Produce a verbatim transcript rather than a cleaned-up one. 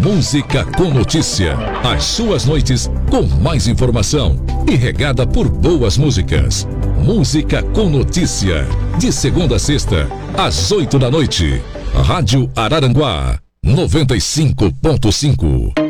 Música com notícia. As suas noites com mais informação e regada por boas músicas. Música com notícia. De segunda a sexta, às oito da noite. Rádio Araranguá, noventa e cinco ponto cinco.